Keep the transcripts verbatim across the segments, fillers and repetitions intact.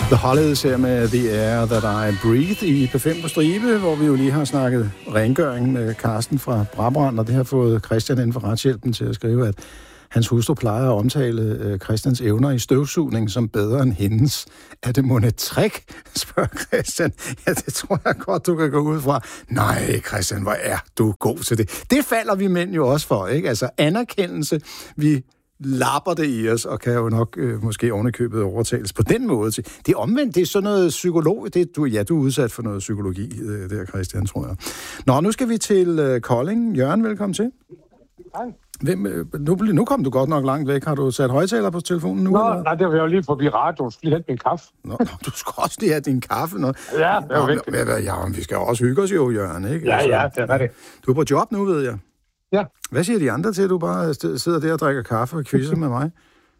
The Hollies her med The Air That I Breathe i P fem på stribe, hvor vi jo lige har snakket rengøring med Carsten fra Brabrand, og det har fået Christian inden for retshjælpen til at skrive, at hans hustru plejer at omtale uh, Christians evner i støvsugning som bedre end hendes. Er det mon et trick, spørger Christian. Ja, det tror jeg godt, du kan gå ud fra. Nej, Christian, hvor er du god til det. Det falder vi mænd jo også for, ikke? Altså anerkendelse, vi lapper det i os, og kan jo nok øh, måske ovenikøbet overtales på den måde. Det er omvendt, det er sådan noget psykolog, det, du, ja, du er udsat for noget psykologi øh, der, Christian, tror jeg. Nå, nu skal vi til øh, Kolding. Jørgen, velkommen til. Hej. Hvem, øh, nu, nu kom du godt nok langt væk. Har du sat højtaler på telefonen nu? Nå, nej, det var jo lige forbi radioen. Du skulle lige hente min kaffe. Nå, du skal også lige have din kaffe. Nå. Ja, det var vigtigt. Ja, ja, vi skal også hygge os jo, Jørgen, ikke? Ja, altså, ja, det er det. Du er på job nu, ved jeg. Ja. Hvad siger de andre til, at du bare sidder der og drikker kaffe og quizzer med mig?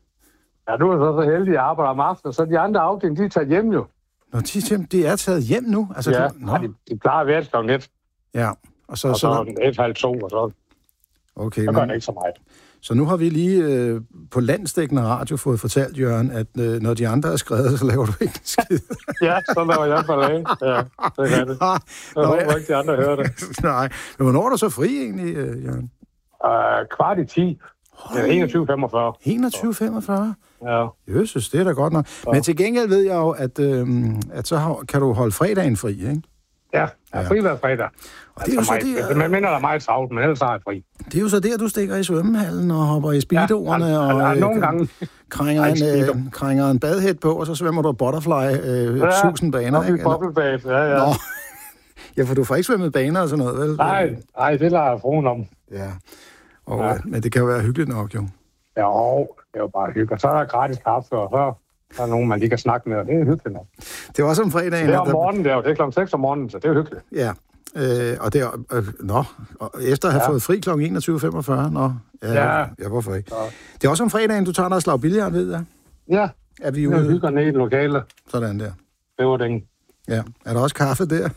Ja, du er så, så heldig, at jeg arbejder om aftenen, så de andre afdelinger, de er taget hjem jo. Nå, de, de er taget hjem nu? Altså, ja, du, ja de, de plejer at være et klokken et. Ja, og så... Og så, så den et, halv to, og så... Okay, så gør men, det ikke så meget. Så nu har vi lige øh, på landsdækkende radio fået fortalt, Jørgen, at øh, når de andre er skrevet, så laver du ikke en skid. Ja, så laver jeg for lage. Ja, det kan det. Jeg Nå, håber ja. ikke, de andre hører det. Nej, men hvornår er du så fri egentlig, øh, Jørgen? Uh, kvart i ti. Det er enogtyve femogfyrre. enogtyve femogfyrre? Ja. Jøsses, det er da godt nok. Ja. Men til gengæld ved jeg jo, at, øh, at så har, kan du holde fredagen fri, ikke? Ja, jeg er fri hver fredag. Og det er jo så det. Man mener, der er meget travlt, men ellers er jeg fri. Det er jo så der, du stikker i svømmehallen og hopper i speedoerne ja, og ja, nogle gange. Krænger, en, øh, krænger en badhæt på, og så svømmer du butterfly øh, ja, tusind baner, ikke? Bobbelbad, ja, ja. Nå. Ja, for du får ikke svømmet baner og sådan noget, vel? Nej, nej, det lader jeg fruen om. Ja, og, ja. Men det kan jo være hyggeligt nok, jo. Ja, det er jo bare hyggeligt. Så er der gratis kaffe, og så der er nogen, man lige kan snakke med, og det er hyggeligt nok. Det var også om fredagen. Det er om morgenen, der, det er klokken seks om morgenen, så det er hyggeligt. Ja, øh, og det er, øh, nå, og efter at have ja. fået fri klokken enogtyve femogfyrre, nå, ja, ja. ja, hvorfor ikke? Ja. Det er også om fredagen, du tager dig og slag billard, ved jeg. Ja, er vi ude? Jeg hygger ned i lokale. Sådan der. Det var den. Ja, er der også kaffe der?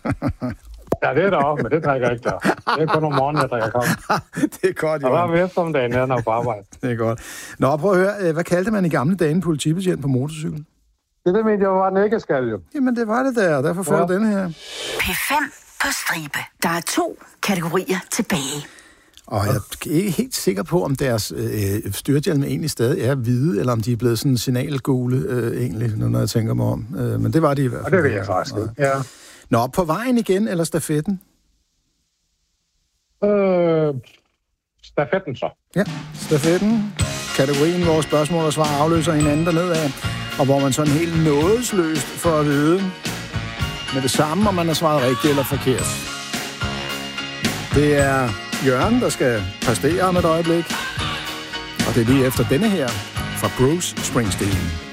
Ja, det er der også, men det drikker jeg ikke der. Det er kun om morgenen, jeg drikker kaffe. Det er godt, jo. Og der er eftermiddagen, jeg er på arbejde. Det er godt. Nå, prøv at høre, hvad kaldte man i gamle dage en politibetjent på motorcykel? Det der mente jeg var en æggeskal, jo. Jamen, det var det der, og derfor får ja. du den her. P fem på stribe. Der er to kategorier tilbage. Og jeg er ikke helt sikker på, om deres øh, styrthjelme egentlig stadig er hvide, eller om de er blevet sådan signalgule, øh, egentlig, når jeg tænker mig om. Øh, men det var de i hvert fald. Og det ved jeg faktisk ikke, ja. Nå, på vejen igen, eller stafetten? Øh, stafetten så. Ja, stafetten. Kategorien, hvor spørgsmål og svar afløser hinanden dernede af, og hvor man sådan helt nådesløst får at vide med det samme, om man har svaret rigtigt eller forkert. Det er Jørgen, der skal præstere om et øjeblik, og det er lige efter denne her fra Bruce Springsteen.